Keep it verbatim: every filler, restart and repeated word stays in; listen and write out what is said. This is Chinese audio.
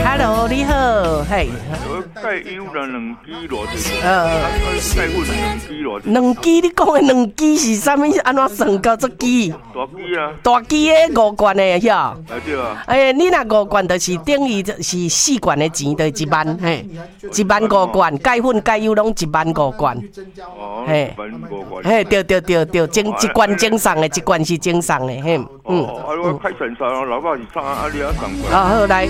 ，Hello， 你好，嘿。 钙优了两支偌济？ 呃， 钙粉两支偌济？ 两支，你讲的两支是啥物？安怎算到这支？ 大支啊。 大支的五罐的，晓？ 啊对啊。 哎，你若五罐，就是等于是四罐的钱，就是一万，嘿，一万五罐，钙粉、钙优拢一万五罐。 哦，一万五罐。 嘿，对对对对，整一罐整送的，一罐是整送的，嘿， 嗯。哦，啊，我快选上，老爸是送啊，你啊送过来。 啊，好来，